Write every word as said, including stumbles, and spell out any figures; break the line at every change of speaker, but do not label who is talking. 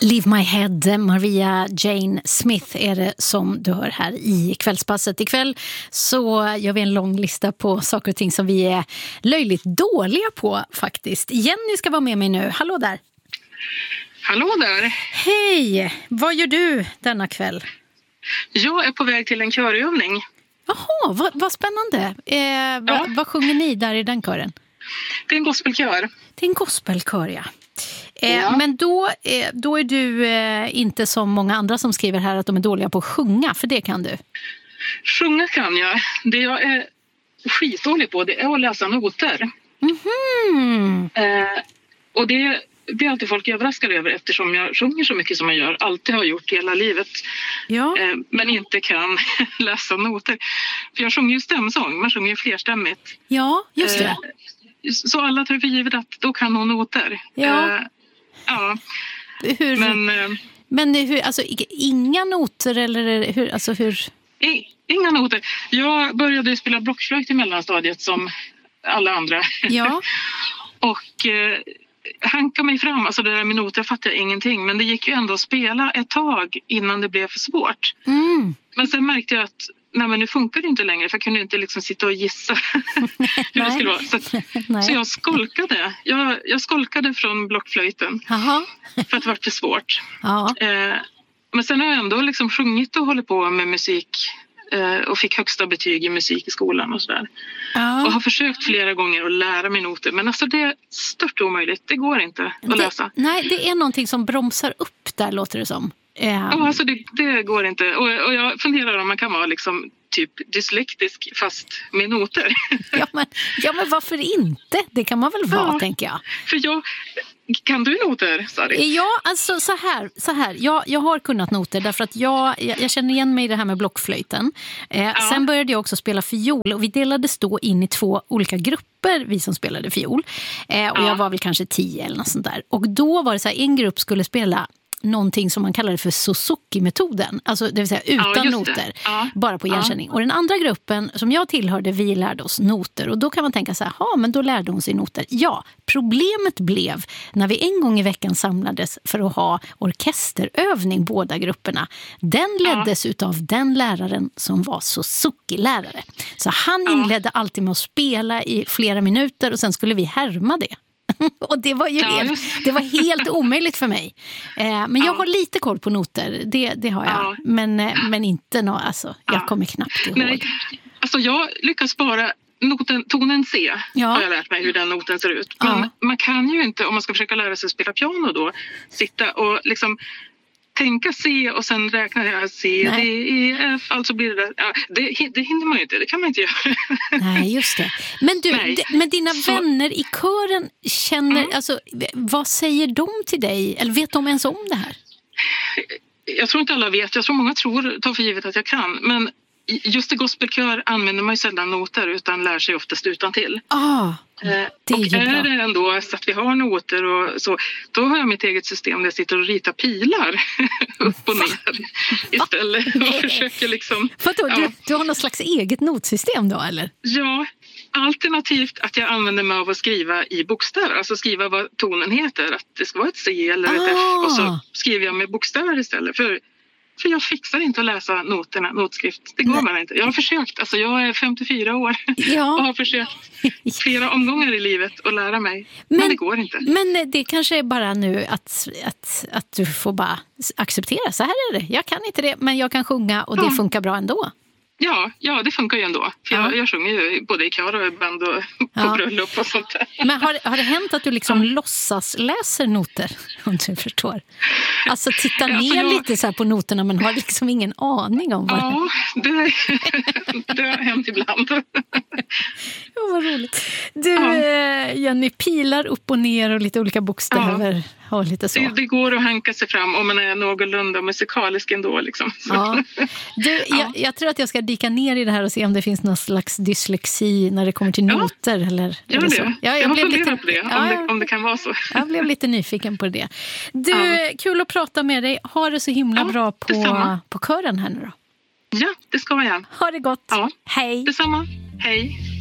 Leave My Head, Maria Jane Smith är det som du hör här i kvällspasset. Ikväll så gör vi en lång lista på saker och ting som vi är löjligt dåliga på faktiskt. Jenny ska vara med mig nu. Hallå där!
Hallå där!
Hej! Vad gör du denna kväll?
Jag är på väg till en körövning.
Jaha, vad, vad spännande. Eh, vad,
Ja.
vad sjunger ni där i den kören?
Det är en gospelkör.
Det är en gospelkör, ja. Eh,
Ja.
Men då, eh, då är du eh, inte som många andra som skriver här att de är dåliga på att sjunga, för det kan du.
Sjunga kan jag. Det jag är skitdålig på, det är att läsa noter.
Mhm.
Eh, och det blir alltid folk överraskade över eftersom jag sjunger så mycket som jag gör. Alltid har gjort hela livet.
Ja.
Eh, men inte kan läsa noter. För jag sjunger ju stämsång, man sjunger ju flerstämmigt.
Ja, just det.
Eh, så alla tar för givet att då kan hon noter.
Ja.
Eh, ja.
Hur, men
Men... Eh,
men hur, alltså, i- inga noter eller hur, alltså hur?
I- Inga noter. Jag började spela blockflöjt i mellanstadiet som alla andra.
Ja.
och eh, hanka mig fram. Alltså det där med noter fattar jag ingenting. Men det gick ju ändå att spela ett tag innan det blev för svårt.
Mm.
Men sen märkte jag att nej, men nu funkar det inte längre. För jag kunde inte liksom sitta och gissa hur det skulle vara. Så, att,
Nej.
så jag skolkade. Jag, jag skolkade från blockflöjten.
Jaha.
För att det var för svårt.
Ja.
Eh, men sen har jag ändå liksom sjungit och hållit på med musik. Eh, och fick högsta betyg i musik i skolan och sådär. Och
Ja.
har försökt flera gånger att lära mig noter. Men alltså det är stört omöjligt. Det går inte att
Det,
läsa.
nej, det är någonting som bromsar upp där, låter det som. Eh,
Ja, alltså det, det går inte. Och, och jag funderar om man kan vara liksom typ dyslektisk fast med noter.
ja, men, ja, men varför inte? Det kan man väl vara,
Ja.
tänker jag.
För jag... Kan du noter, Sari?
Ja, alltså så här, så här. Jag, jag har kunnat noter därför att jag, jag, jag känner igen mig i det här med blockflöjten. Eh,
Ja.
Sen började jag också spela fiol och vi delades då in i två olika grupper, vi som spelade fiol. Eh, och
Ja.
jag var väl kanske tio eller något sånt där. Och då var det så här, en grupp skulle spela någonting som man kallade för Suzuki-metoden. Alltså det vill säga utan
just det.
noter.
Ja.
Bara på
Ja.
igenkänning. Och den andra gruppen som jag tillhörde, vi lärde oss noter. Och då kan man tänka så här, ja men då lärde hon sig noter. Ja, problemet blev när vi en gång i veckan samlades för att ha orkesterövning, båda grupperna. Den leddes utav den läraren som var Suzuki-lärare. Så han
Ja.
inledde alltid med att spela i flera minuter och sen skulle vi härma det. Och det var ju
Ja,
helt,
just.
det var helt omöjligt för mig. Eh, men jag
Ja.
har lite koll på noter, det, det har jag.
Ja.
Men, eh, men inte nå, alltså, jag
Ja.
kommer knappt ihåg.
Nej, alltså jag lyckas bara noten, tonen C
Ja.
har jag lärt mig hur den noten ser ut. Men
Ja.
man kan ju inte, om man ska försöka lära sig spela piano då, sitta och liksom tänka C och sen räkna jag C,
Nej.
D, E, F, alltså blir det där. Ja, det, det hinner man ju inte, det kan man inte göra.
Nej, just det. Men du,
Nej.
d- men dina
Så-
vänner i kören känner,
Mm.
alltså, v- vad säger de till dig? Eller vet de ens om det här?
Jag tror inte alla vet, jag tror många tror, tar för givet att jag kan, men just i gospelkör använder man ju sällan noter utan lär sig oftast utantill.
Ah,
Eh,
det är
och
ju
är
bra.
det ändå så att vi har noter och så, då har jag mitt eget system där jag sitter och ritar pilar upp och ner istället och försöker liksom...
Vadå,
Ja.
du, du har någon slags eget notsystem då, eller?
Ja, alternativt att jag använder mig av att skriva i bokstäver, alltså skriva vad tonen heter, att det ska vara ett C eller ett F
Ah.
och så skriver jag med bokstäver istället för För jag fixar inte att läsa noterna, notskrift. Det går bara inte. Jag har försökt, alltså jag är femtiofyra år
Ja.
och har försökt flera omgångar i livet att lära mig. Men,
Men-
det går inte.
Men det kanske är bara nu att, att, att du får bara acceptera. Så här är det. Jag kan inte det, men jag kan sjunga och det
Ja.
funkar bra ändå.
Ja, ja, det funkar ju ändå. För
Ja.
jag, jag sjunger ju både i kör och i band och på
Ja.
bröllop och sånt där.
Men har, har det hänt att du liksom låtsas läser noter, om du förstår? Alltså titta ner
Alltså, jag-
lite så här på noterna men har liksom ingen aning om vad det är.
Ja, det, det har hänt ibland.
Ja, vad roligt. Du,
Ja.
eh, Jenny, pilar upp och ner och lite olika bokstäver och lite så.
Det, det går att hanka sig fram om man är någorlunda musikalisk ändå. Liksom. Så.
Ja. Du,
Ja.
jag, jag tror att jag ska dyka ner i det här och se om det finns någon slags dyslexi när det kommer till
Ja.
noter. Eller,
Gör
eller
det.
så. Ja,
jag,
jag,
har
blev
funderat
lite,
på det om,
ja,
det, om det kan vara så.
jag blev lite nyfiken på det. Du,
Ja.
kul att prata med dig. Ha det så himla
Ja,
bra på,
detsamma.
på kören här nu då.
Ja, det ska jag.
Ha det gott.
Ja.
Hej.
Detsamma. Hej.